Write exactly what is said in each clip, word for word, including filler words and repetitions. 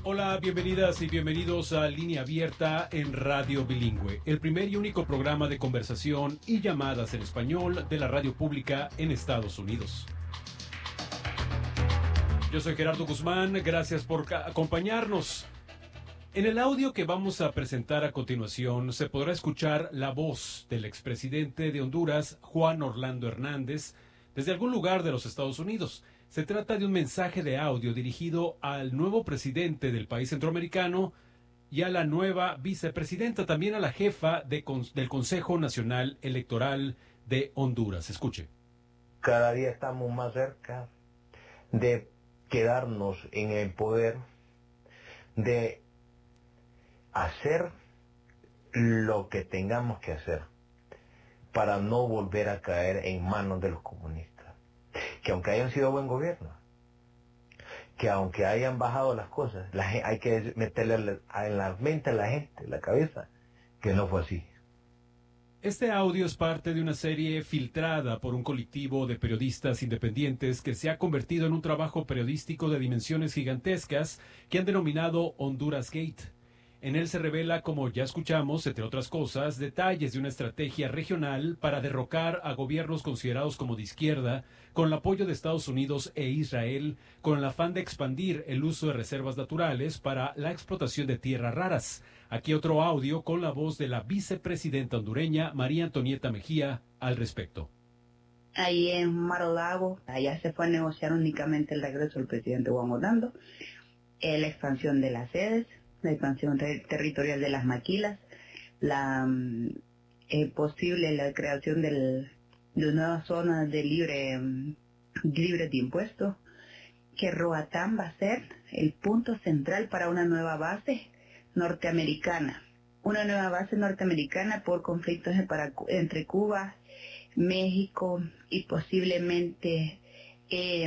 Hola, bienvenidas y bienvenidos a Línea Abierta en Radio Bilingüe, el primer y único programa de conversación y llamadas en español de la radio pública en Estados Unidos. Yo soy Gerardo Guzmán, gracias por acompañarnos. En el audio que vamos a presentar a continuación se podrá escuchar la voz del expresidente de Honduras, Juan Orlando Hernández, desde algún lugar de los Estados Unidos. Se trata de un mensaje de audio dirigido al nuevo presidente del país centroamericano y a la nueva vicepresidenta, también a la jefa de, del Consejo Nacional Electoral de Honduras. Escuche. Cada día estamos más cerca de quedarnos en el poder, de hacer lo que tengamos que hacer para no volver a caer en manos de los comunistas. Que aunque hayan sido buen gobierno, que aunque hayan bajado las cosas, la, hay que meterle en la mente a la gente, en la cabeza, que no fue así. Este audio es parte de una serie filtrada por un colectivo de periodistas independientes que se ha convertido en un trabajo periodístico de dimensiones gigantescas que han denominado Honduras Gate. En él se revela, como ya escuchamos, entre otras cosas, detalles de una estrategia regional para derrocar a gobiernos considerados como de izquierda, con el apoyo de Estados Unidos e Israel, con el afán de expandir el uso de reservas naturales para la explotación de tierras raras. Aquí otro audio con la voz de la vicepresidenta hondureña, María Antonieta Mejía, al respecto. Ahí en Mar Lago, allá se fue a negociar únicamente el regreso del presidente Juan Orlando, eh, la expansión de las sedes, la expansión ter territorial de las maquilas, la eh, posible la creación del, de nuevas zonas de libre, libre de impuestos, que Roatán va a ser el punto central para una nueva base norteamericana, una nueva base norteamericana por conflictos para, entre Cuba, México y posiblemente eh,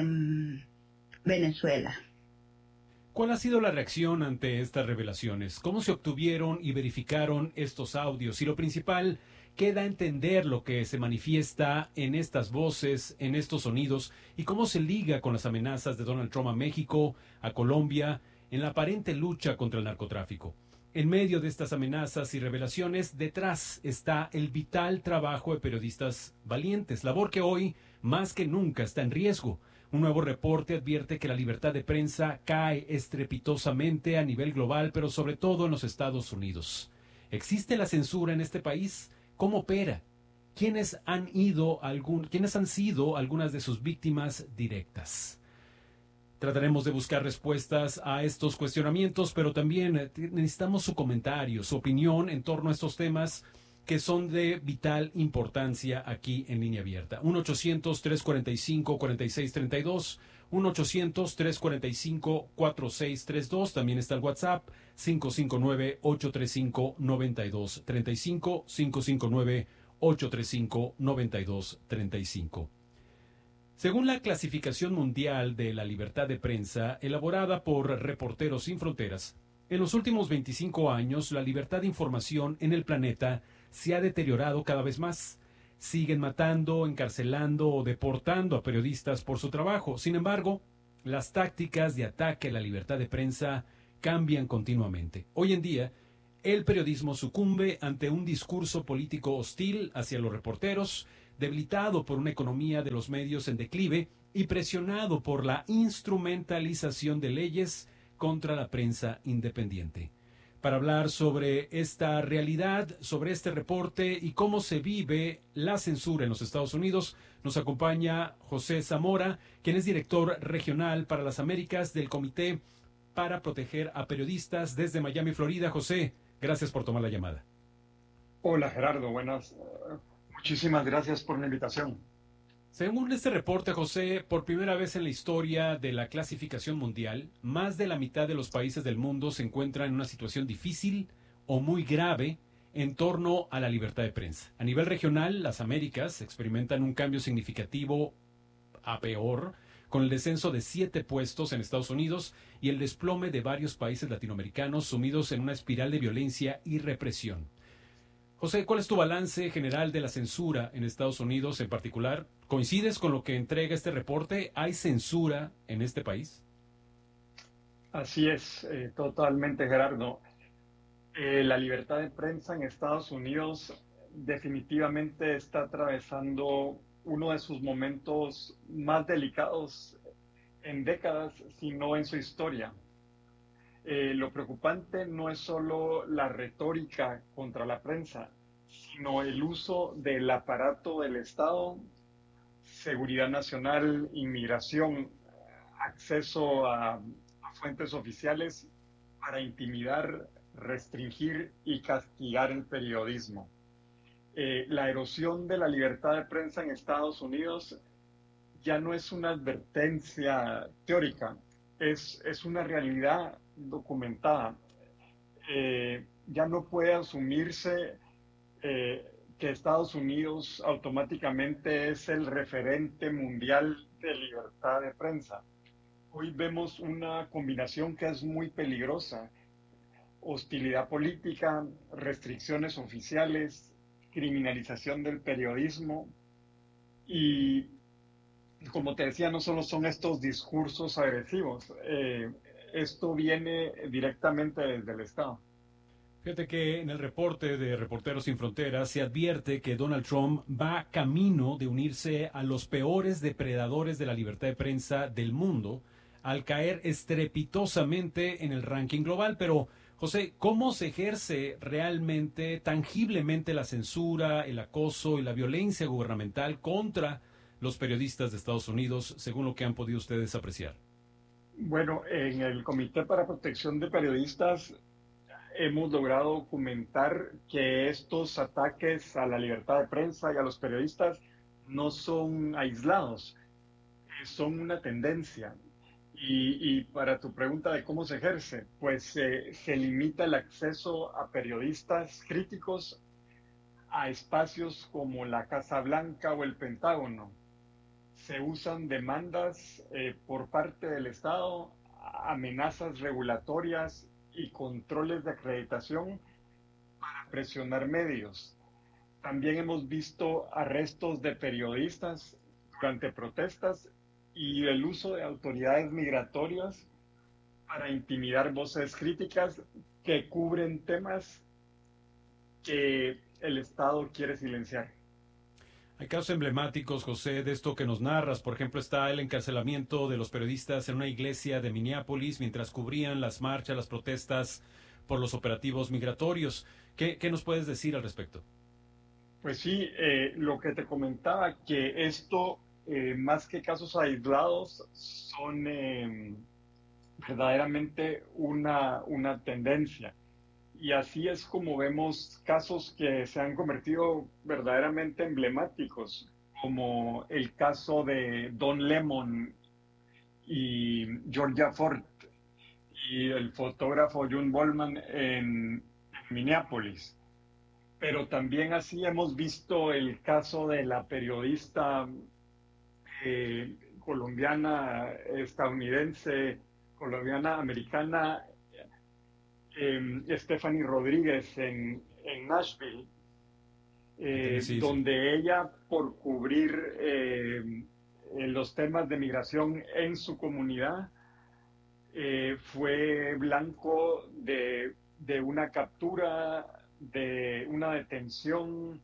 Venezuela. ¿Cuál ha sido la reacción ante estas revelaciones? ¿Cómo se obtuvieron y verificaron estos audios? Y lo principal, ¿qué da a entender lo que se manifiesta en estas voces, en estos sonidos? ¿Y cómo se liga con las amenazas de Donald Trump a México, a Colombia, en la aparente lucha contra el narcotráfico? En medio de estas amenazas y revelaciones, detrás está el vital trabajo de periodistas valientes, labor que hoy, más que nunca, está en riesgo. Un nuevo reporte advierte que la libertad de prensa cae estrepitosamente a nivel global, pero sobre todo en los Estados Unidos. ¿Existe la censura en este país? ¿Cómo opera? ¿Quiénes han ido algún, quiénes han sido algunas de sus víctimas directas? Trataremos de buscar respuestas a estos cuestionamientos, pero también necesitamos su comentario, su opinión en torno a estos temas que son de vital importancia aquí en Línea Abierta. uno ochocientos, tres cuarenta y cinco, cuarenta y seis treinta y dos, uno ochocientos, tres cuarenta y cinco, cuarenta y seis treinta y dos. También está el WhatsApp, cinco cinco nueve, ocho tres cinco, nueve dos tres cinco, cinco cinco nueve, ocho tres cinco, nueve dos tres cinco. Según la clasificación mundial de la libertad de prensa, elaborada por Reporteros Sin Fronteras, en los últimos veinticinco años, la libertad de información en el planeta se ha deteriorado cada vez más. Siguen matando, encarcelando o deportando a periodistas por su trabajo. Sin embargo, las tácticas de ataque a la libertad de prensa cambian continuamente. Hoy en día, el periodismo sucumbe ante un discurso político hostil hacia los reporteros, debilitado por una economía de los medios en declive y presionado por la instrumentalización de leyes contra la prensa independiente. Para hablar sobre esta realidad, sobre este reporte y cómo se vive la censura en los Estados Unidos, nos acompaña José Zamora, quien es director regional para las Américas del Comité para Proteger a Periodistas desde Miami, Florida. José, gracias por tomar la llamada. Hola Gerardo, buenas. Uh, muchísimas gracias por la invitación. Según este reporte, José, por primera vez en la historia de la clasificación mundial, más de la mitad de los países del mundo se encuentran en una situación difícil o muy grave en torno a la libertad de prensa. A nivel regional, las Américas experimentan un cambio significativo a peor, con el descenso de siete puestos en Estados Unidos y el desplome de varios países latinoamericanos sumidos en una espiral de violencia y represión. José, ¿cuál es tu balance general de la censura en Estados Unidos en particular? ¿Coincides con lo que entrega este reporte? ¿Hay censura en este país? Así es, eh, totalmente, Gerardo. Eh, la libertad de prensa en Estados Unidos definitivamente está atravesando uno de sus momentos más delicados en décadas, sino en su historia. Eh, lo preocupante no es solo la retórica contra la prensa, sino el uso del aparato del Estado, seguridad nacional, inmigración, acceso a, a fuentes oficiales para intimidar, restringir y castigar el periodismo. Eh, la erosión de la libertad de prensa en Estados Unidos ya no es una advertencia teórica, es, es una realidad documentada. Eh, ya no puede asumirse eh, que Estados Unidos automáticamente es el referente mundial de libertad de prensa. Hoy vemos una combinación que es muy peligrosa: hostilidad política, restricciones oficiales, criminalización del periodismo y, como te decía, no solo son estos discursos agresivos, eh, esto viene directamente desde el Estado. Fíjate que en el reporte de Reporteros Sin Fronteras se advierte que Donald Trump va camino de unirse a los peores depredadores de la libertad de prensa del mundo al caer estrepitosamente en el ranking global. Pero, José, ¿cómo se ejerce realmente, tangiblemente, la censura, el acoso y la violencia gubernamental contra los periodistas de Estados Unidos, según lo que han podido ustedes apreciar? Bueno, en el Comité para Protección de Periodistas hemos logrado documentar que estos ataques a la libertad de prensa y a los periodistas no son aislados, son una tendencia. Y, y para tu pregunta de cómo se ejerce, pues eh, se limita el acceso a periodistas críticos a espacios como la Casa Blanca o el Pentágono. Se usan demandas eh, por parte del Estado, amenazas regulatorias y controles de acreditación para presionar medios. También hemos visto arrestos de periodistas durante protestas y el uso de autoridades migratorias para intimidar voces críticas que cubren temas que el Estado quiere silenciar. Hay casos emblemáticos, José, de esto que nos narras. Por ejemplo, está el encarcelamiento de los periodistas en una iglesia de Minneapolis mientras cubrían las marchas, las protestas por los operativos migratorios. ¿Qué, qué nos puedes decir al respecto? Pues sí, eh, lo que te comentaba, que esto, eh, más que casos aislados, son eh, verdaderamente una, una tendencia. Y así es como vemos casos que se han convertido verdaderamente emblemáticos, como el caso de Don Lemon y Georgia Ford y el fotógrafo John Bolman en, en Minneapolis. Pero también así hemos visto el caso de la periodista eh, colombiana, estadounidense, colombiana, americana, eh, Stephanie Rodríguez en, en Nashville, eh, Sí, sí. donde ella, por cubrir eh, los temas de migración en su comunidad, eh, fue blanco de, de una captura, de una detención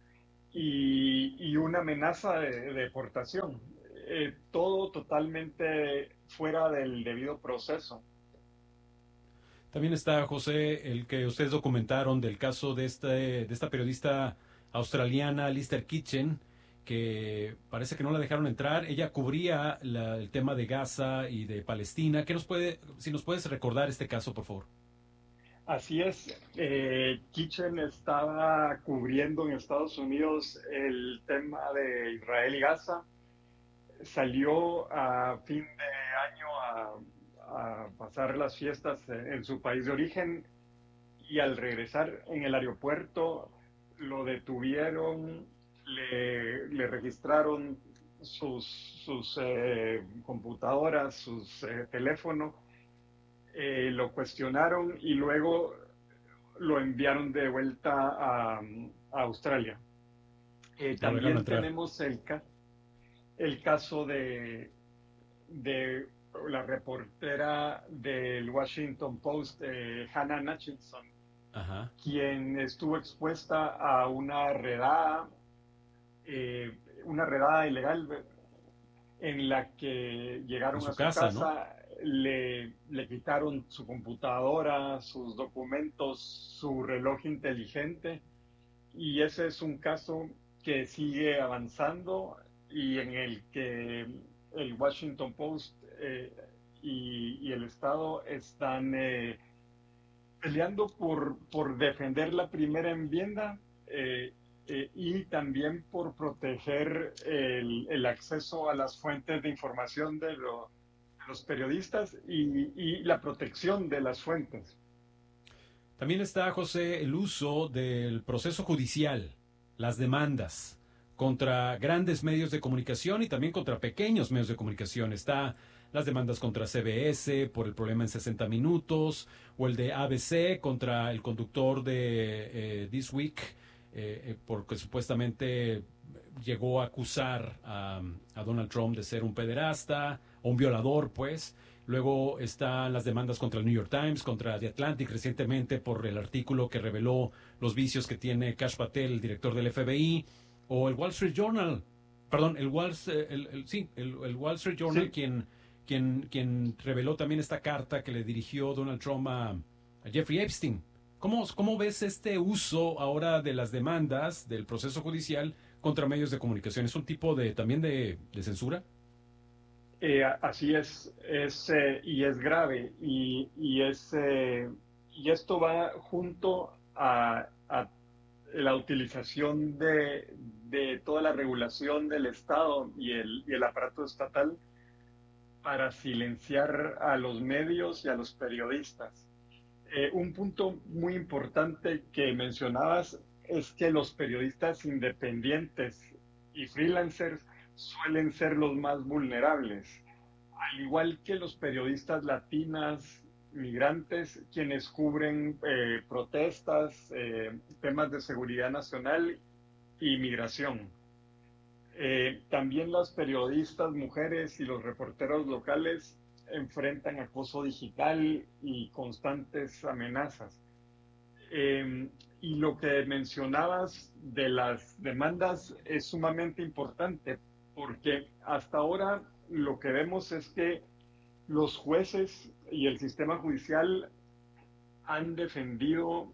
y, y una amenaza de, de deportación. Eh, todo totalmente fuera del debido proceso. También está, José, el que ustedes documentaron del caso de, este, de esta periodista australiana, Lister Kitchen, que parece que no la dejaron entrar. Ella cubría la, el tema de Gaza y de Palestina. ¿Qué nos puede, si nos puedes recordar este caso, por favor? Así es, eh, Kitchen estaba cubriendo en Estados Unidos el tema de Israel y Gaza. Salió a fin de año a, a pasar las fiestas en su país de origen y al regresar en el aeropuerto lo detuvieron, le, le registraron sus, sus eh, computadoras, sus eh, teléfonos. Eh, lo cuestionaron y luego lo enviaron de vuelta a, a Australia. Eh, No dejaron también entrar. tenemos el, el caso de, de la reportera del Washington Post, eh, Hannah Hutchinson, Ajá. quien estuvo expuesta a una redada, eh, una redada ilegal en la que llegaron En su a su casa, casa, ¿no? le, le quitaron su computadora, sus documentos, su reloj inteligente, y ese es un caso que sigue avanzando y en el que el Washington Post eh, y, y el Estado están eh, peleando por, por defender la primera enmienda eh, eh, y también por proteger el, el acceso a las fuentes de información de, lo, de los periodistas y, y la protección de las fuentes. También está, José, el uso del proceso judicial, las demandas contra grandes medios de comunicación y también contra pequeños medios de comunicación. Está las demandas contra C B S por el problema en sesenta minutos, o el de A B C contra el conductor de eh, This Week, eh, eh, porque supuestamente llegó a acusar a, a Donald Trump de ser un pederasta o un violador, pues. Luego están las demandas contra el New York Times, contra The Atlantic recientemente por el artículo que reveló los vicios que tiene Kash Patel, el director del F B I, o el Wall Street Journal, perdón, el Wall, el, el, sí, el, el Wall Street Journal, sí. quien, quien, quien reveló también esta carta que le dirigió Donald Trump a, a Jeffrey Epstein. ¿Cómo, ¿Cómo ves este uso ahora de las demandas del proceso judicial contra medios de comunicación? ¿Es un tipo de también de, de censura? Eh, así es, es eh, y es grave, y, y, es, eh, y esto va junto a, a la utilización de, de toda la regulación del Estado y el, y el aparato estatal para silenciar a los medios y a los periodistas. Eh, un punto muy importante que mencionabas es que los periodistas independientes y freelancers suelen ser los más vulnerables, al igual que los periodistas latinas, migrantes, quienes cubren eh, protestas, eh, temas de seguridad nacional y migración. Eh, también las periodistas mujeres y los reporteros locales enfrentan acoso digital y constantes amenazas. Eh, y lo que mencionabas de las demandas es sumamente importante, porque hasta ahora lo que vemos es que los jueces y el sistema judicial han defendido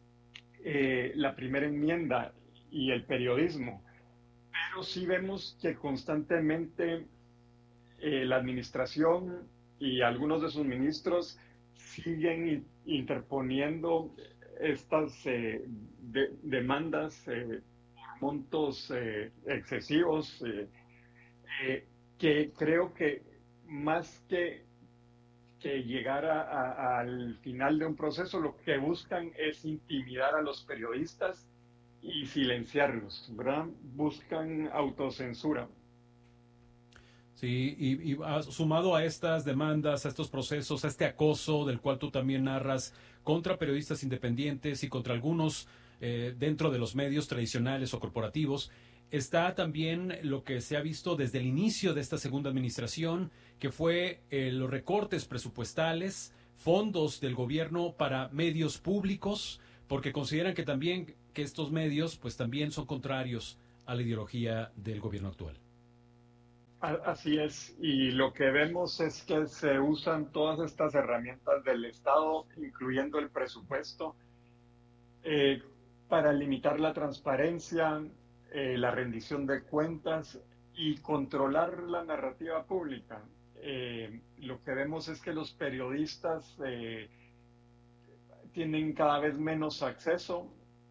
eh, la primera enmienda y el periodismo, pero sí vemos que constantemente eh, la administración y algunos de sus ministros siguen interponiendo estas eh, de, demandas eh, por montos eh, excesivos eh, eh, que creo que más que, que llegar a, a, al final de un proceso, lo que buscan es intimidar a los periodistas y silenciarlos, ¿verdad? Buscan autocensura. Sí, y, y sumado a estas demandas, a estos procesos, a este acoso del cual tú también narras contra periodistas independientes y contra algunos eh, dentro de los medios tradicionales o corporativos, está también lo que se ha visto desde el inicio de esta segunda administración, que fue eh, los recortes presupuestales, fondos del gobierno para medios públicos, porque consideran que también que estos medios pues también son contrarios a la ideología del gobierno actual. Así es, y lo que vemos es que se usan todas estas herramientas del Estado, incluyendo el presupuesto, eh, para limitar la transparencia, eh, la rendición de cuentas y controlar la narrativa pública. Eh, lo que vemos es que los periodistas eh, tienen cada vez menos acceso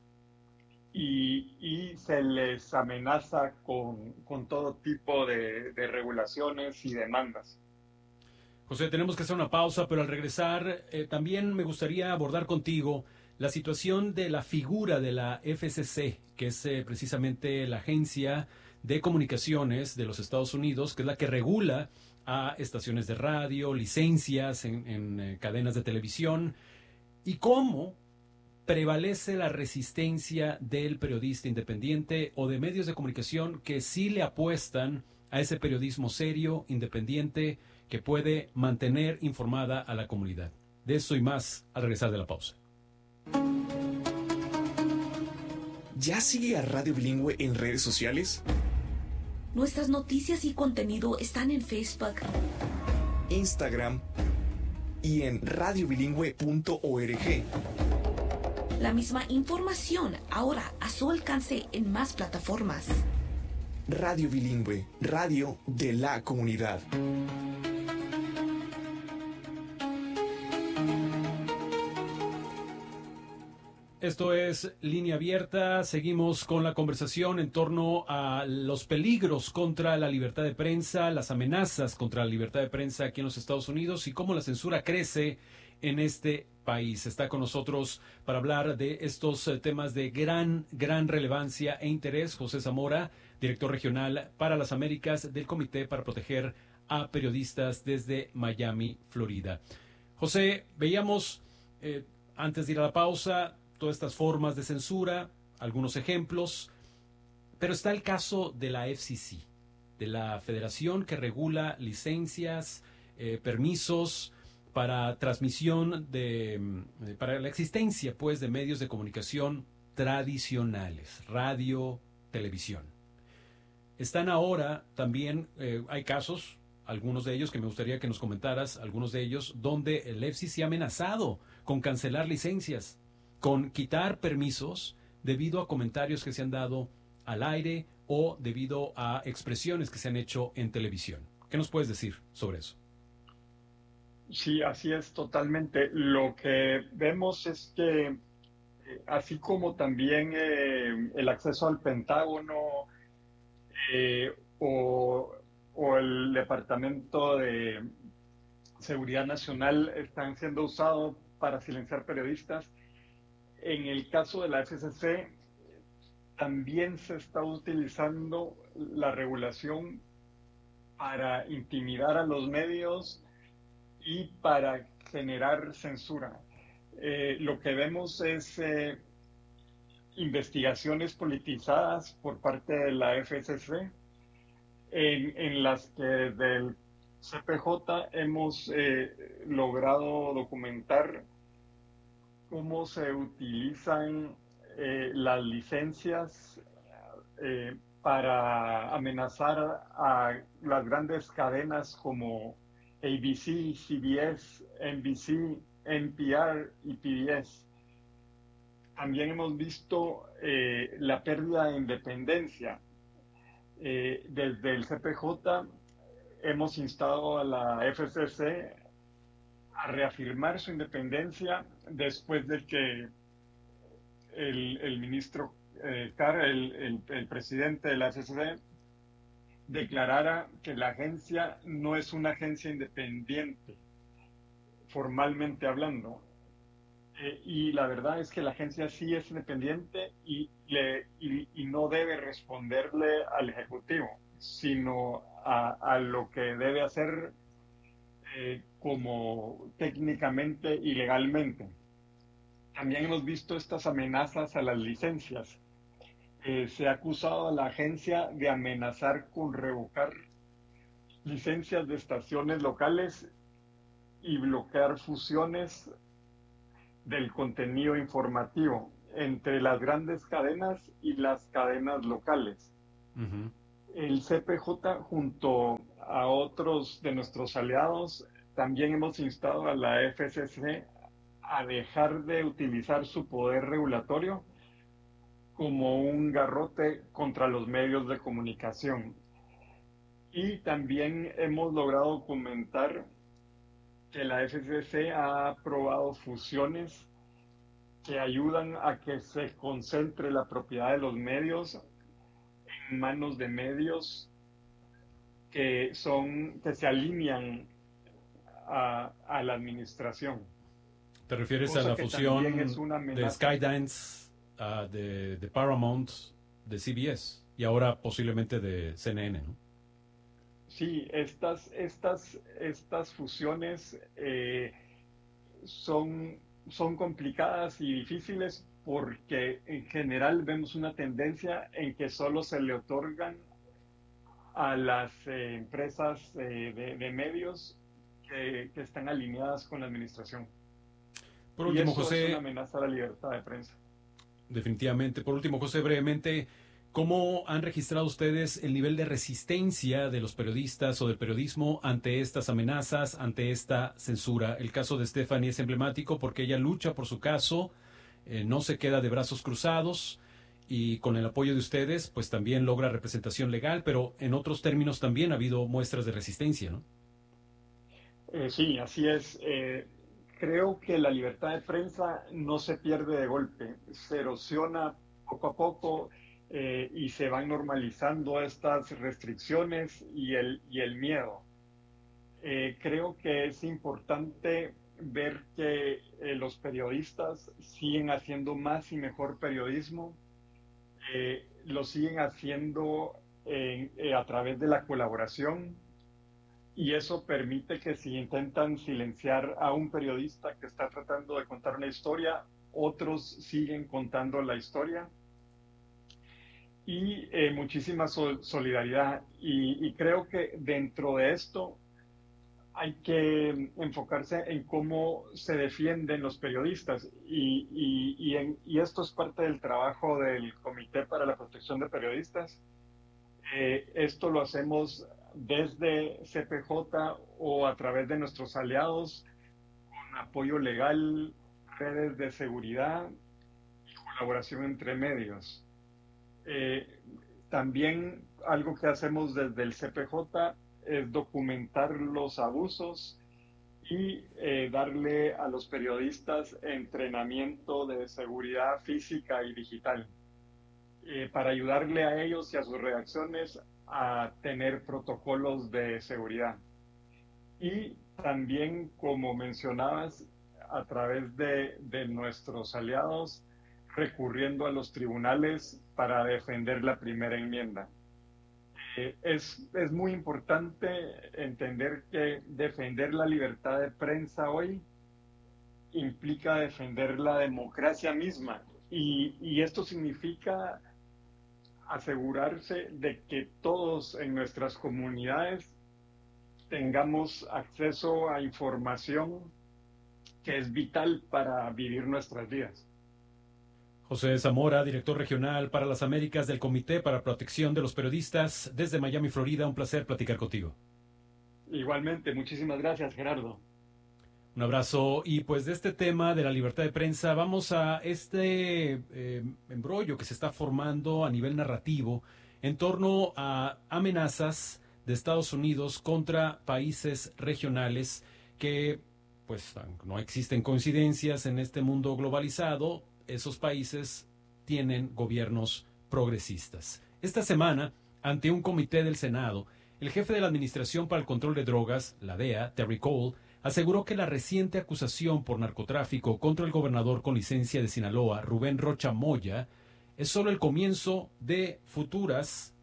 y, y se les amenaza con, con todo tipo de, de regulaciones y demandas. José, tenemos que hacer una pausa, pero al regresar eh, también me gustaría abordar contigo la situación de la figura de la F C C, que es eh, precisamente la agencia de comunicaciones de los Estados Unidos, que es la que regula a estaciones de radio, licencias en, en eh, cadenas de televisión, y cómo prevalece la resistencia del periodista independiente o de medios de comunicación que sí le apuestan a ese periodismo serio, independiente, que puede mantener informada a la comunidad. De eso y más al regresar de la pausa. ¿Ya sigue a Radio Bilingüe en redes sociales? Nuestras noticias y contenido están en Facebook, Instagram y en radio bilingüe punto org. La misma información ahora a su alcance en más plataformas. Radio Bilingüe, radio de la comunidad. Esto es Línea Abierta. Seguimos con la conversación en torno a los peligros contra la libertad de prensa, las amenazas contra la libertad de prensa aquí en los Estados Unidos y cómo la censura crece en este país. Está con nosotros para hablar de estos temas de gran, gran relevancia e interés José Zamora, director regional para las Américas del Comité para Proteger a Periodistas desde Miami, Florida. José, veíamos eh, antes de ir a la pausa todas estas formas de censura, algunos ejemplos, pero está el caso de la F C C, de la federación que regula licencias, eh, permisos para transmisión de, para la existencia, pues, de medios de comunicación tradicionales, radio, televisión. Están ahora también, eh, hay casos, algunos de ellos que me gustaría que nos comentaras, algunos de ellos, donde el F C C ha amenazado con cancelar licencias, con quitar permisos debido a comentarios que se han dado al aire o debido a expresiones que se han hecho en televisión. ¿Qué nos puedes decir sobre eso? Sí, así es totalmente. Lo que vemos es que, eh, así como también eh, el acceso al Pentágono eh, o, o el Departamento de Seguridad Nacional están siendo usados para silenciar periodistas, en el caso de la F C C también se está utilizando la regulación para intimidar a los medios y para generar censura. Eh, lo que vemos es eh, investigaciones politizadas por parte de la F C C, en, en las que del C P J hemos eh, logrado documentar cómo se utilizan eh, las licencias eh, para amenazar a las grandes cadenas como A B C, C B S, N B C, N P R y P B S. También hemos visto eh, la pérdida de independencia. Eh, desde el C P J hemos instado a la F C C a reafirmar su independencia después de que el, el ministro eh, Carr, el, el, el presidente de la F C C, declarara que la agencia no es una agencia independiente, formalmente hablando. Eh, y la verdad es que la agencia sí es independiente y, le, y, y no debe responderle al Ejecutivo, sino a, a lo que debe hacer eh, como técnicamente y legalmente. También hemos visto estas amenazas a las licencias. Eh, se ha acusado a la agencia de amenazar con revocar licencias de estaciones locales y bloquear fusiones del contenido informativo entre las grandes cadenas y las cadenas locales. Uh-huh. El C P J, junto a otros de nuestros aliados, también hemos instado a la F C C a dejar de utilizar su poder regulatorio como un garrote contra los medios de comunicación. Y también hemos logrado documentar que la F C C ha aprobado fusiones que ayudan a que se concentre la propiedad de los medios en manos de medios que son que se alinean a, a la administración. ¿Te refieres Cosa a la fusión de Skydance, uh, de, de Paramount, de C B S y ahora posiblemente de C N N, ¿no? Sí, estas, estas, estas fusiones eh, son, son complicadas y difíciles porque en general vemos una tendencia en que solo se le otorgan a las eh, empresas eh, de, de medios que, que están alineadas con la administración. Por y último, eso José, es una amenaza a la libertad de prensa. Definitivamente. Por último, José, brevemente, ¿cómo han registrado ustedes el nivel de resistencia de los periodistas o del periodismo ante estas amenazas, ante esta censura? El caso de Stephanie es emblemático porque ella lucha por su caso, eh, no se queda de brazos cruzados y con el apoyo de ustedes, pues también logra representación legal, pero en otros términos también ha habido muestras de resistencia, ¿no? Eh, sí, así es. Eh, creo que la libertad de prensa no se pierde de golpe, se erosiona poco a poco eh, y se van normalizando estas restricciones y el, y el miedo. Eh, creo que es importante ver que eh, los periodistas siguen haciendo más y mejor periodismo, eh, lo siguen haciendo en, eh, a través de la colaboración. Y eso permite que si intentan silenciar a un periodista que está tratando de contar una historia, otros siguen contando la historia. Y eh, muchísima sol solidaridad. Y, y creo que dentro de esto hay que enfocarse en cómo se defienden los periodistas. Y, y, y, en, y esto es parte del trabajo del Comité para la Protección de Periodistas. Eh, esto lo hacemos desde C P J o a través de nuestros aliados, con apoyo legal, redes de seguridad y colaboración entre medios. Eh, también algo que hacemos desde el C P J es documentar los abusos y eh, darle a los periodistas entrenamiento de seguridad física y digital eh, para ayudarle a ellos y a sus redacciones a tener protocolos de seguridad. Y también, como mencionabas, a través de, de nuestros aliados, recurriendo a los tribunales para defender la primera enmienda. Eh, es, es muy importante entender que defender la libertad de prensa hoy implica defender la democracia misma. Y, y esto significa asegurarse de que todos en nuestras comunidades tengamos acceso a información que es vital para vivir nuestras vidas. José Zamora, director regional para las Américas del Comité para Protección de los Periodistas, desde Miami, Florida. Un placer platicar contigo. Igualmente, muchísimas gracias, Gerardo. Un abrazo. Y pues de este tema de la libertad de prensa, vamos a este eh, embrollo que se está formando a nivel narrativo en torno a amenazas de Estados Unidos contra países regionales que, pues, no existen coincidencias en este mundo globalizado. Esos países tienen gobiernos progresistas. Esta semana, ante un comité del Senado, el jefe de la Administración para el Control de Drogas, la D E A, Terry Cole, aseguró que la reciente acusación por narcotráfico contra el gobernador con licencia de Sinaloa, Rubén Rocha Moya, es solo el comienzo de futuras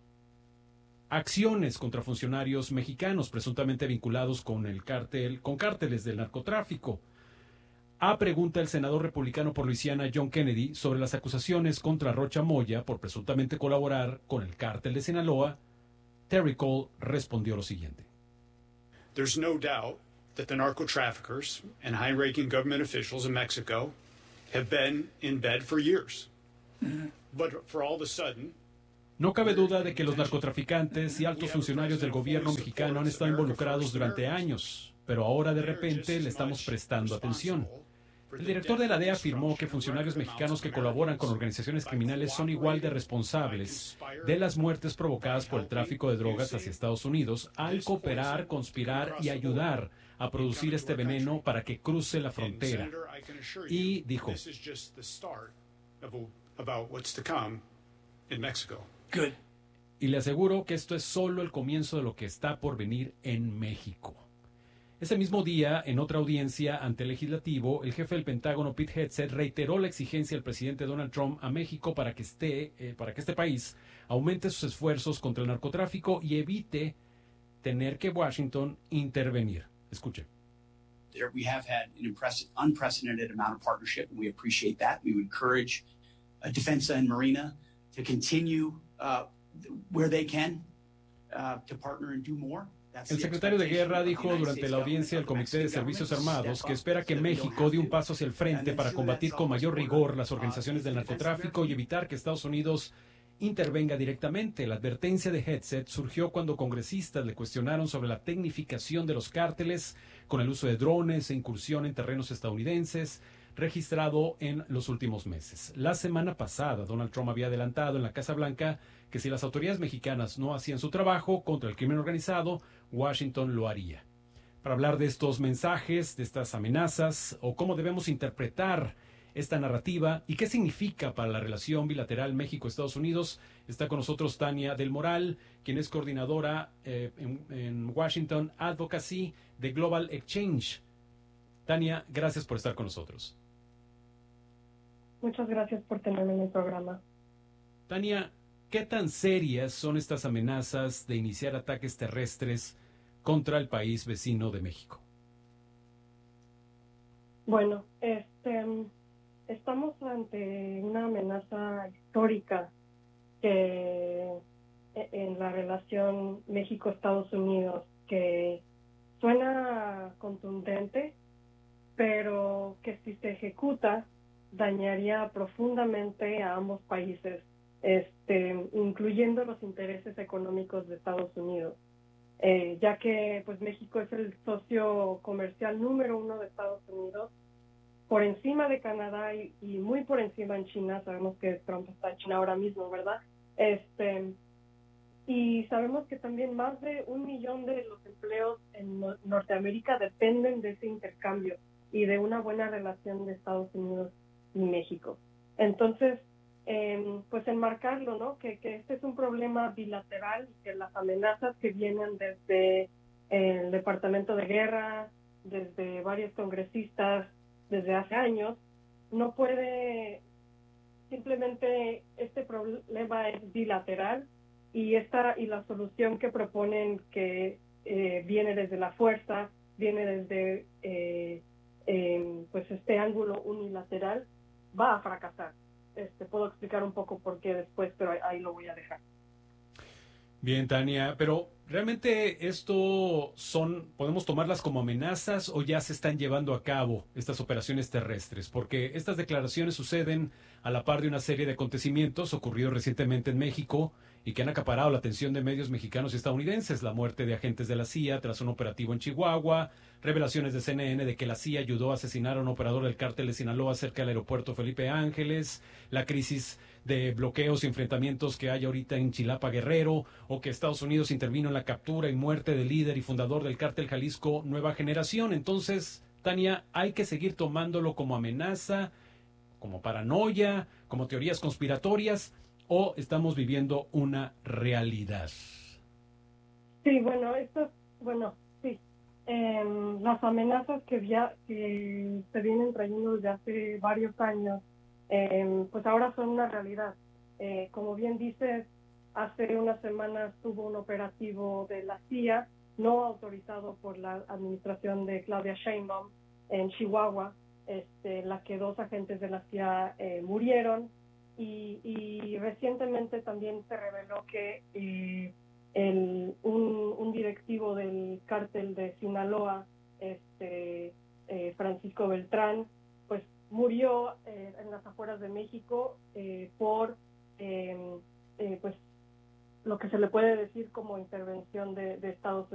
acciones contra funcionarios mexicanos presuntamente vinculados con el cártel, con cárteles del narcotráfico. A pregunta el senador republicano por Luisiana, John Kennedy, sobre las acusaciones contra Rocha Moya por presuntamente colaborar con el cártel de Sinaloa, Terry Cole respondió lo siguiente. There's no doubt that the narco traffickers and high-ranking government officials in Mexico have been in bed for years. But for all of a sudden, no cabe duda de que los narcotraficantes y altos funcionarios del gobierno mexicano han estado involucrados durante años, pero ahora de repente le estamos prestando atención. El director de la D E A afirmó que funcionarios mexicanos que colaboran con organizaciones criminales son igual de responsables de las muertes provocadas por el tráfico de drogas hacia Estados Unidos al cooperar, conspirar y ayudar a producir este veneno para que cruce la frontera. Y dijo, y le aseguro que esto es solo el comienzo de lo que está por venir en México. Ese mismo día, en otra audiencia ante el legislativo, el jefe del Pentágono, Pete Hegseth, reiteró la exigencia del presidente Donald Trump a México para que, esté, eh, para que este país aumente sus esfuerzos contra el narcotráfico y evite tener que Washington intervenir. Escuche. We have had an unprecedented amount of partnership, and we appreciate that. We would encourage uh, Defensa and Marina to continue uh, where they can uh, to partner and do more. El secretario de Guerra dijo durante la audiencia del Comité de Servicios Armados que espera que México dé un paso hacia el frente para combatir con mayor rigor las organizaciones del narcotráfico y evitar que Estados Unidos intervenga directamente. La advertencia de Hegseth surgió cuando congresistas le cuestionaron sobre la tecnificación de los cárteles con el uso de drones e incursión en terrenos estadounidenses registrado en los últimos meses. La semana pasada, Donald Trump había adelantado en la Casa Blanca que si las autoridades mexicanas no hacían su trabajo contra el crimen organizado, Washington lo haría. Para hablar de estos mensajes, de estas amenazas, o cómo debemos interpretar esta narrativa y qué significa para la relación bilateral México-Estados Unidos, está con nosotros Tania del Moral, quien es coordinadora eh, en, en Washington Advocacy de Global Exchange. Tania, gracias por estar con nosotros. Muchas gracias por tenerme en el programa. Tania, ¿qué tan serias son estas amenazas de iniciar ataques terrestres contra el país vecino de México? Bueno, este, estamos ante una amenaza histórica que en la relación México-Estados Unidos que suena contundente, pero que si se ejecuta dañaría profundamente a ambos países, este, incluyendo los intereses económicos de Estados Unidos, eh, ya que pues México es el socio comercial número uno de Estados Unidos, por encima de Canadá y, y muy por encima en China. Sabemos que Trump está en China ahora mismo, ¿verdad? Este, y sabemos que también más de un millón de los empleos en no- Norteamérica dependen de ese intercambio y de una buena relación de Estados Unidos y México. Entonces, eh, pues enmarcarlo, ¿no? Que, que este es un problema bilateral y que las amenazas que vienen desde el Departamento de Guerra, desde varios congresistas, desde hace años, no puede, simplemente este problema es bilateral y esta y la solución que proponen que eh, viene desde la fuerza, viene desde eh, eh, pues este ángulo unilateral, va a fracasar. Este, puedo explicar un poco por qué después, pero ahí, ahí lo voy a dejar. Bien, Tania, pero ¿realmente esto son, podemos tomarlas como amenazas o ya se están llevando a cabo estas operaciones terrestres? Porque estas declaraciones suceden a la par de una serie de acontecimientos ocurridos recientemente en México y que han acaparado la atención de medios mexicanos y estadounidenses. La muerte de agentes de la C I A tras un operativo en Chihuahua, revelaciones de C N N de que la C I A ayudó a asesinar a un operador del cártel de Sinaloa cerca del aeropuerto Felipe Ángeles, la crisis de bloqueos y enfrentamientos que hay ahorita en Chilapa, Guerrero, o que Estados Unidos intervino en la captura y muerte del líder y fundador del cártel Jalisco Nueva Generación. Entonces, Tania, hay que seguir tomándolo como amenaza, como paranoia, como teorías conspiratorias, o estamos viviendo una realidad. Sí, bueno, esto, bueno, sí. Eh, las amenazas que, ya, que se vienen trayendo desde hace varios años, eh, pues ahora son una realidad. Eh, como bien dices, hace unas semanas tuvo un operativo de la C I A, no autorizado por la administración de Claudia Sheinbaum en Chihuahua, este, en la que dos agentes de la C I A eh, murieron. Y, y recientemente también se reveló que eh, el, un, un directivo del cártel de Sinaloa, este, eh, Francisco Beltrán, pues murió eh, en las afueras de México eh, por eh, eh, pues lo que se le puede decir como intervención de, de Estados Unidos.